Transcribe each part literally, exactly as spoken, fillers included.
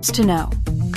helps to know.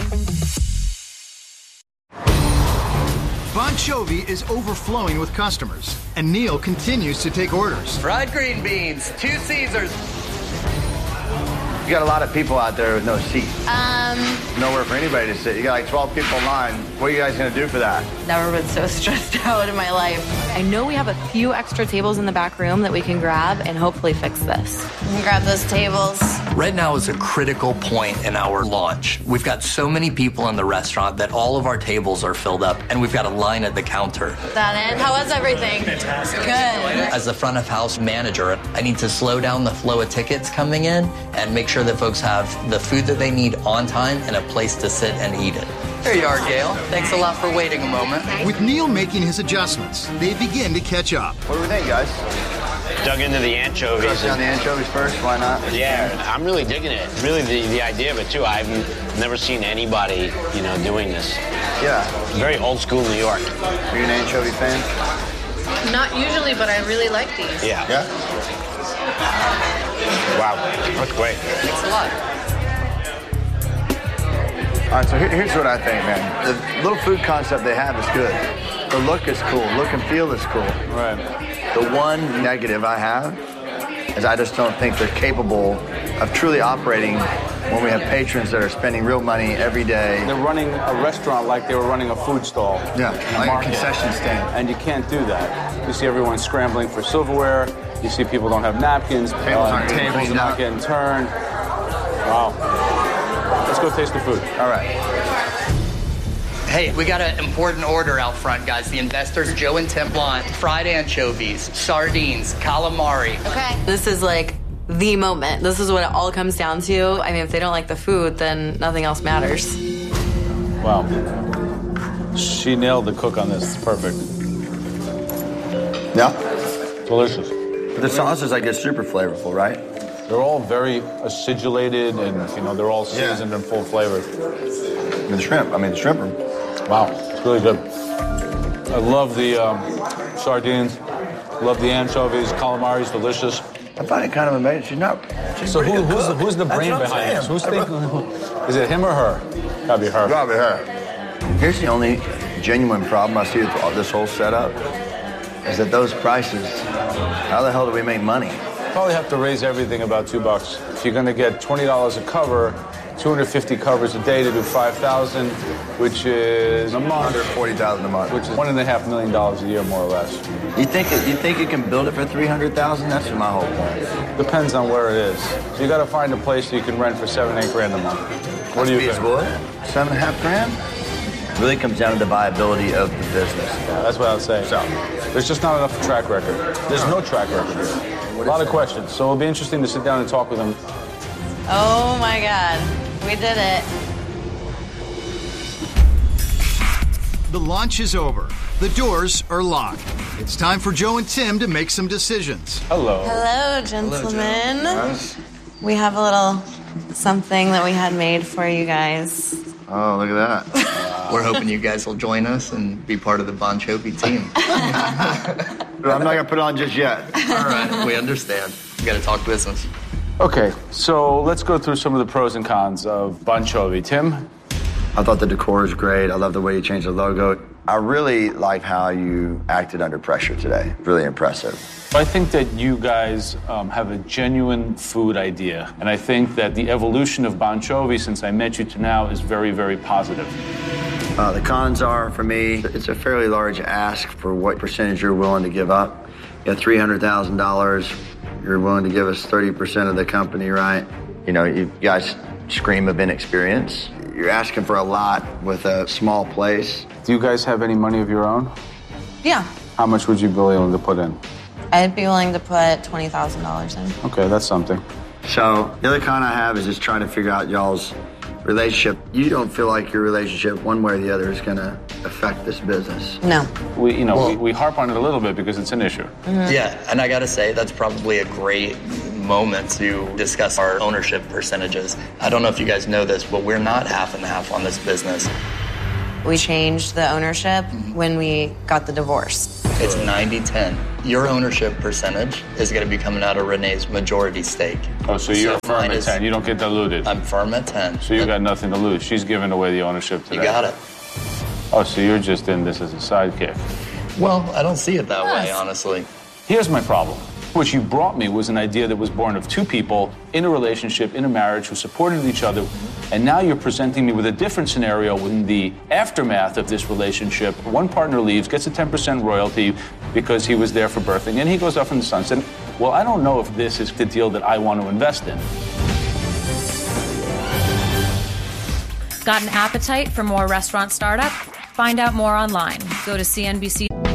Bon Jovi is overflowing with customers, and Neil continues to take orders. Fried green beans, two Caesars. You got a lot of people out there with no seat. Um, Nowhere for anybody to sit. You got like twelve people in line. What are you guys gonna do for that? Never been so stressed out in my life. I know we have a few extra tables in the back room that we can grab and hopefully fix this. We can grab those tables. Right now is a critical point in our launch. We've got so many people in the restaurant that all of our tables are filled up, and we've got a line at the counter. That in? How was everything? Fantastic. Good. As the front of house manager, I need to slow down the flow of tickets coming in and make sure that folks have the food that they need on time and a place to sit and eat it. There you are, Gail. Thanks a lot for waiting a moment. With Neil making his adjustments, they begin to catch up. What do we think, guys? Dug into the anchovies. Press down the anchovies first, why not? Yeah, I'm really digging it. Really, the, the idea of it, too. I've never seen anybody, you know, doing this. Yeah. Very old school New York. Are you an anchovy fan? Not usually, but I really like these. Yeah. Yeah? Wow, that's great. Thanks a lot. All right, so here, here's what I think, man. The little food concept they have is good. The look is cool. Look and feel is cool. Right. The one negative I have is I just don't think they're capable of truly operating when we have patrons that are spending real money every day. They're running a restaurant like they were running a food stall. Yeah, a like market. a concession stand. And you can't do that. You see everyone scrambling for silverware. You see people don't have napkins. Tables uh, aren't getting tables are cleaned not up. getting turned. Wow. Let's go taste the food. All right. Hey, we got an important order out front, guys. The investors, Joe and Tim want fried anchovies, sardines, calamari. Okay. This is like the moment. This is what it all comes down to. I mean, if they don't like the food, then nothing else matters. Wow. She nailed the cook on this. It's perfect. Yeah. Delicious. The sauces, I guess, super flavorful, right? They're all very acidulated and, you know, they're all seasoned Yeah. and full flavored. I mean, the shrimp. I mean, the shrimp are... Wow, it's really good. I love the um, sardines, love the anchovies, calamari's delicious. I find it kind of amazing. She's not... She's So pretty who, good who's, the, cook. who's the That's brain what I'm behind this? saying. Who's thinking? Is it him or her? Gotta be her. Gotta be her. Here's the only genuine problem I see with all this whole setup is that those prices, how the hell do we make money? Probably have to raise everything about two bucks. If you're gonna get twenty dollars a cover, two hundred fifty covers a day to do five thousand, which is a month. one hundred forty thousand dollars a month. Which is one and a half million dollars a year, more or less. You think it, you think you can build it for three hundred thousand dollars? That's my whole point. Depends on where it is. So you gotta find a place you can rent for seven, eight grand a month. What do you think? feasible. Seven and a half grand? Really comes down to the viability of the business. Yeah, that's what I would say. So, there's just not enough track record. There's no track record here. A lot of questions. So it'll be interesting to sit down and talk with them. Oh my God, we did it. The launch is over. The doors are locked. It's time for Joe and Tim to make some decisions. Hello. Hello, gentlemen. We have a little something that we had made for you guys. oh, look at that. We're hoping you guys will join us and be part of the Bon Jovi team. I'm not going to put it on just yet. All right, we understand. We got to talk business. Okay, so let's go through some of the pros and cons of Bon Jovi. Tim? I thought the decor was great. I love the way you changed the logo. I really like how you acted under pressure today. Really impressive. I think that you guys um, have a genuine food idea. And I think that the evolution of Bon Jovi since I met you to now is very, very positive. Uh, the cons are, for me, it's a fairly large ask for what percentage you're willing to give up. You got three hundred thousand dollars. You're willing to give us thirty percent of the company, right? You know, you guys scream of inexperience. You're asking for a lot with a small place. Do you guys have any money of your own? Yeah, How much would you be willing to put in? I'd be willing to put twenty thousand dollars in. Okay, that's something. So the other con I have is just trying to figure out y'all's relationship. You don't feel like your relationship, one way or the other, is going to affect this business. No. We, you know, we, we harp on it a little bit because it's an issue. Mm-hmm. Yeah, and I got to say, that's probably a great moment to discuss our ownership percentages. I don't know if you guys know this, but we're not half and half on this business. We changed the ownership when we got the divorce. It's ninety ten. Your ownership percentage is going to be coming out of Renee's majority stake. Oh, so you're So firm mine at is- ten. You don't get diluted. I'm firm at ten. So you got nothing to lose. She's giving away the ownership today. You got it. Oh, so you're just in this as a sidekick. Well, I don't see it that way, Yes. honestly. Here's my problem. What you brought me was an idea that was born of two people in a relationship, in a marriage, who supported each other. And now you're presenting me with a different scenario in the aftermath of this relationship. One partner leaves, gets a ten percent royalty because he was there for birthing, and he goes off in the sunset. Well, I don't know if this is the deal that I want to invest in. Got an appetite for more restaurant startup? Find out more online. Go to C N B C.